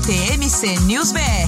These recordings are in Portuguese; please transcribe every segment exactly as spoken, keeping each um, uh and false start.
T M C News B R.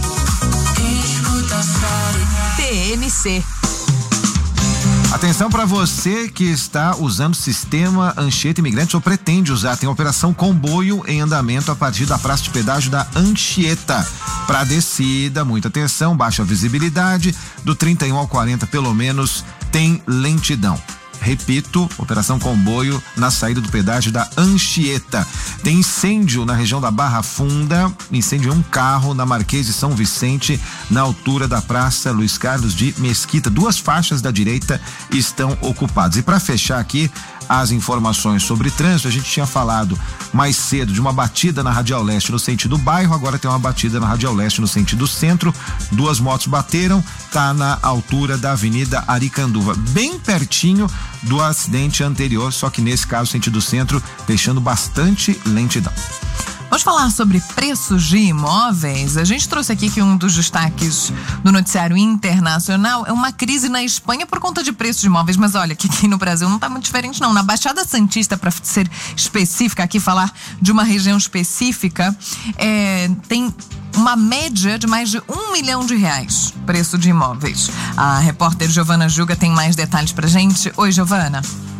T M C. Atenção para você que está usando o sistema Anchieta Imigrantes ou pretende usar. Tem a operação Comboio em andamento a partir da praça de pedágio da Anchieta. Para descida, muita atenção, baixa visibilidade, do trinta e um ao quarenta pelo menos tem lentidão. Repito, operação Comboio na saída do pedágio da Anchieta. Tem incêndio na região da Barra Funda, incêndio em um carro na Marquês de São Vicente, na altura da Praça Luiz Carlos de Mesquita. Duas faixas da direita estão ocupadas. E para fechar aqui as informações sobre trânsito, a gente tinha falado mais cedo de uma batida na Radial Leste no sentido bairro, agora tem uma batida na Radial Leste no sentido centro. Duas motos bateram, tá na altura da Avenida Aricanduva, bem pertinho do acidente anterior, só que nesse caso sentido centro, deixando bastante lentidão. Vamos falar sobre preços de imóveis. A gente trouxe aqui que um dos destaques do noticiário internacional é uma crise na Espanha por conta de preços de imóveis, mas olha, que aqui no Brasil não está muito diferente não. Na Baixada Santista, para ser específica aqui, falar de uma região específica, é, tem uma média de mais de um milhão de reais preço de imóveis. A repórter Giovana Juga tem mais detalhes pra gente. Oi, Giovana.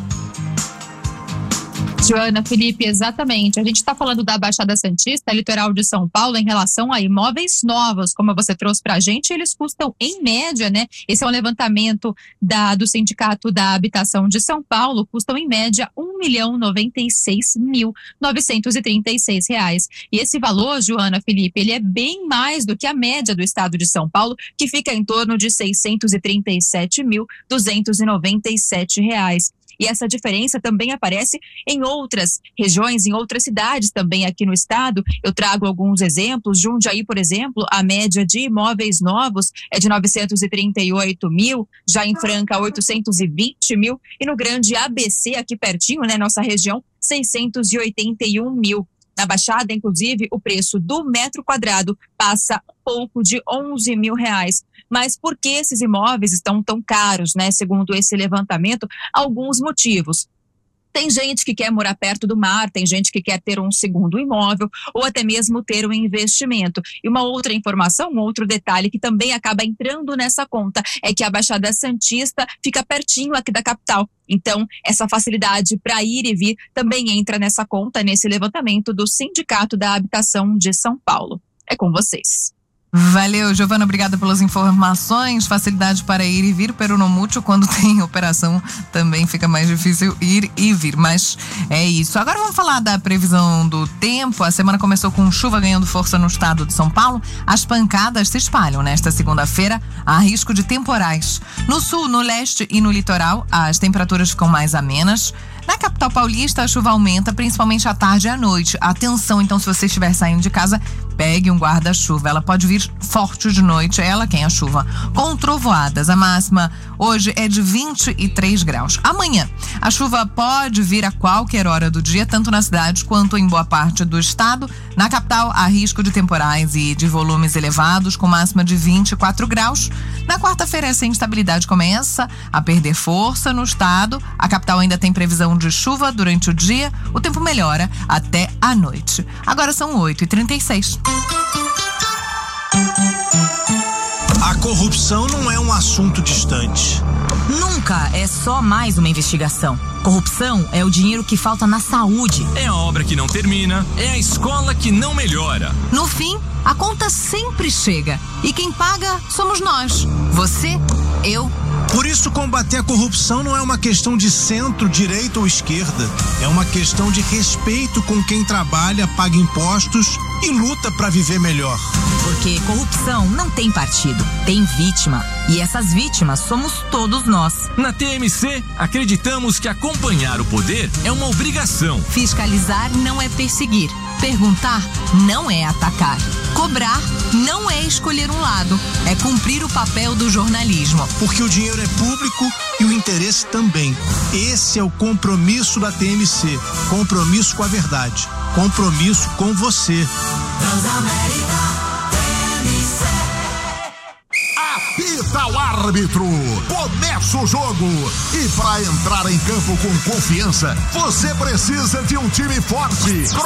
Joana, Felipe, exatamente. A gente está falando da Baixada Santista, litoral de São Paulo, em relação a imóveis novos, como você trouxe para a gente, eles custam em média, né? Esse é um levantamento da, do Sindicato da Habitação de São Paulo, custam em média um milhão noventa e seis mil novecentos e trinta e seis reais. E esse valor, Joana, Felipe, ele é bem mais do que a média do estado de São Paulo, que fica em torno de seiscentos e trinta e sete mil duzentos e noventa e sete reais. E essa diferença também aparece em outras regiões, em outras cidades também aqui no estado. Eu trago alguns exemplos. Jundiaí, por exemplo, a média de imóveis novos é de novecentos e trinta e oito mil, já em Franca oitocentos e vinte mil e no Grande A B C, aqui pertinho, né, nossa região, seiscentos e oitenta e um mil. Na Baixada, inclusive, o preço do metro quadrado passa pouco de onze mil reais. Mas por que esses imóveis estão tão caros, né? Segundo esse levantamento, alguns motivos. Tem gente que quer morar perto do mar, tem gente que quer ter um segundo imóvel ou até mesmo ter um investimento. E uma outra informação, um outro detalhe que também acaba entrando nessa conta é que a Baixada Santista fica pertinho aqui da capital. Então, essa facilidade para ir e vir também entra nessa conta, nesse levantamento do Sindicato da Habitação de São Paulo. É com vocês. Valeu, Giovana, obrigada pelas informações. Facilidade para ir e vir, peronomútil, quando tem operação também fica mais difícil ir e vir, mas é isso. Agora vamos falar da previsão do tempo. A semana começou com chuva ganhando força no estado de São Paulo. As pancadas se espalham nesta segunda-feira, há risco de temporais. No sul, no leste e no litoral, as temperaturas ficam mais amenas. Na capital paulista, a chuva aumenta, principalmente à tarde e à noite. Atenção, então, se você estiver saindo de casa, pegue um guarda-chuva. Ela pode vir forte de noite, ela quem é a chuva. Com trovoadas, a máxima hoje é de vinte e três graus. Amanhã, a chuva pode vir a qualquer hora do dia, tanto na cidade quanto em boa parte do estado. Na capital, há risco de temporais e de volumes elevados, com máxima de vinte e quatro graus. Na quarta-feira, essa instabilidade começa a perder força no estado. A capital ainda tem previsão de chuva durante o dia, o tempo melhora até a noite. Agora são oito e trinta e seis. A corrupção não é um assunto distante. Nunca é só mais uma investigação. Corrupção é o dinheiro que falta na saúde. É a obra que não termina, é a escola que não melhora. No fim, a conta sempre chega. E quem paga somos nós. Você, eu. Por isso, combater a corrupção não é uma questão de centro, direita ou esquerda. É uma questão de respeito com quem trabalha, paga impostos e luta para viver melhor. Porque corrupção não tem partido, tem vítima. E essas vítimas somos todos nós. Na T M C, acreditamos que acompanhar o poder é uma obrigação. Fiscalizar não é perseguir. Perguntar não é atacar. Cobrar não é escolher um lado. É cumprir o papel do jornalismo. Porque o dinheiro é público e o interesse também. Esse é o compromisso da T M C. Compromisso com a verdade. Compromisso com você. Transamérica, T M C. Apita o árbitro, começa o jogo e para entrar em campo com confiança, você precisa de um time forte.